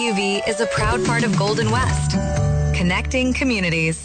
UV is a proud part of Golden West, connecting communities.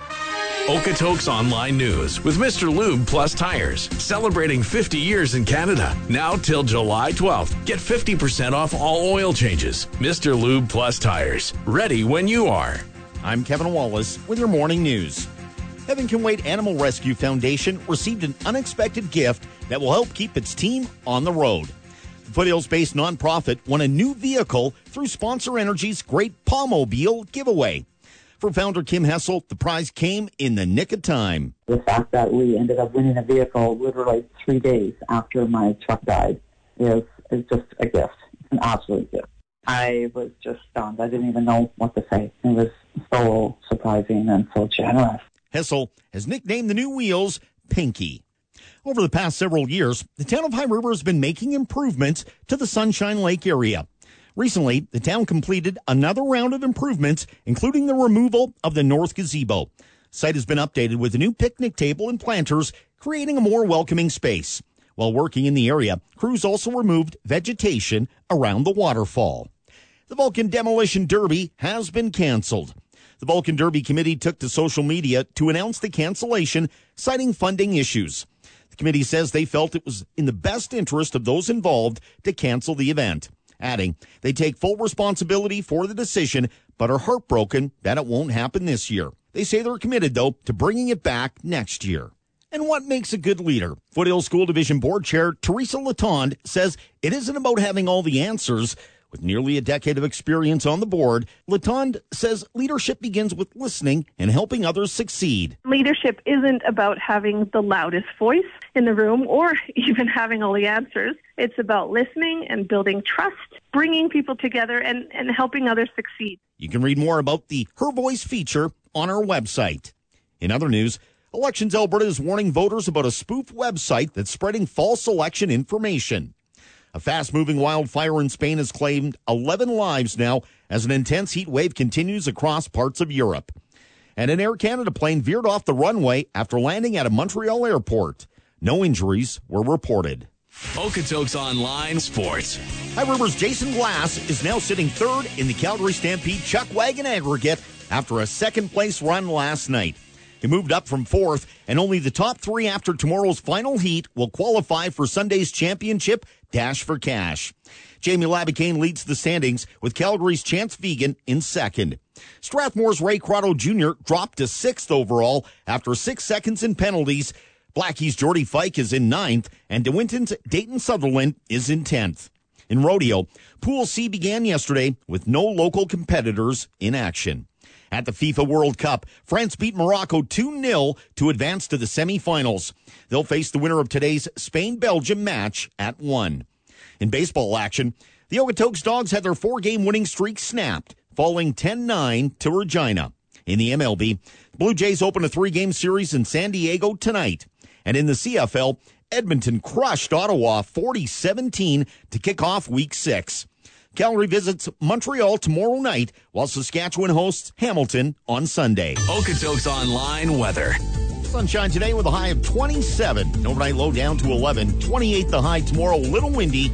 Okotoks Online News with Mr. Lube Plus Tires. Celebrating 50 years in Canada. Now till July 12th. Get 50% off all oil changes. Mr. Lube Plus Tires. Ready when you are. I'm Kevin Wallace with your morning news. Heaven Can Wait Animal Rescue Foundation received an unexpected gift that will help keep its team on the road. The Foothills-based nonprofit won a new vehicle through Sponsor Energy's Great Palmobile giveaway. For founder Kim Hessel, the prize came in the nick of time. The fact that we ended up winning a vehicle literally 3 days after my truck died is just a gift. It's an absolute gift. I was just stunned. I didn't even know what to say. It was so surprising and so generous. Hessel has nicknamed the new wheels Pinky. Over the past several years, the town of High River has been making improvements to the Sunshine Lake area. Recently, the town completed another round of improvements, including the removal of the north gazebo. The site has been updated with a new picnic table and planters, creating a more welcoming space. While working in the area, crews also removed vegetation around the waterfall. The Vulcan Demolition Derby has been canceled. The Vulcan Derby Committee took to social media to announce the cancellation, citing funding issues. The committee says they felt it was in the best interest of those involved to cancel the event, adding they take full responsibility for the decision but are heartbroken that it won't happen this year. They say they're committed, though, to bringing it back next year. And what makes a good leader? Foothills School Division Board Chair Teresa Latond says it isn't about having all the answers. With nearly a decade of experience on the board, Latond says leadership begins with listening and helping others succeed. Leadership isn't about having the loudest voice in the room or even having all the answers. It's about listening and building trust, bringing people together and helping others succeed. You can read more about the Her Voice feature on our website. In other news, Elections Alberta is warning voters about a spoof website that's spreading false election information. A fast-moving wildfire in Spain has claimed 11 lives now as an intense heat wave continues across parts of Europe. And an Air Canada plane veered off the runway after landing at a Montreal airport. No injuries were reported. Okotoks Online Sports. High River's Jason Glass is now sitting third in the Calgary Stampede Chuck Wagon aggregate after a second-place run last night. He moved up from fourth, and only the top three after tomorrow's final heat will qualify for Sunday's championship Dash for Cash. Jamie Labicane leads the standings with Calgary's Chance Vegan in second. Strathmore's Ray Crotto Jr. dropped to sixth overall after 6 seconds in penalties. Blackie's Jordy Fike is in ninth, and DeWinton's Dayton Sutherland is in 10th. In rodeo, Pool C began yesterday with no local competitors in action. At the FIFA World Cup, France beat Morocco 2-0 to advance to the semifinals. They'll face the winner of today's Spain-Belgium match at 1. In baseball action, the Okotoks Dogs had their 4-game winning streak snapped, falling 10-9 to Regina. In the MLB, the Blue Jays open a 3-game series in San Diego tonight. And in the CFL, Edmonton crushed Ottawa 40-17 to kick off Week 6. Calgary visits Montreal tomorrow night, while Saskatchewan hosts Hamilton on Sunday. Okotoks Online weather. Sunshine today with a high of 27. Overnight low down to 11. 28 the high tomorrow, a little windy.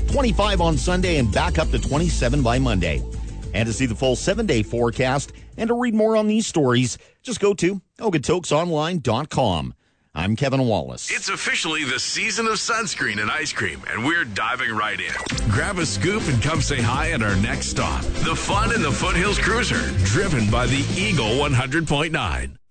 25 on Sunday and back up to 27 by Monday. And to see the full 7-day forecast and to read more on these stories, just go to okotokesonline.com. I'm Kevin Wallace. It's officially the season of sunscreen and ice cream, and we're diving right in. Grab a scoop and come say hi at our next stop. The fun in the Foothills Cruiser, driven by the Eagle 100.9.